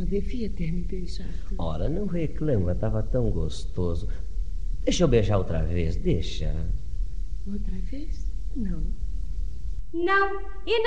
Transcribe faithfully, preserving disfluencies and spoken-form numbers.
não devia ter me beijado. Ora, não reclama, estava tão gostoso. Deixa eu beijar outra vez, deixa. Outra vez? Não. Não, e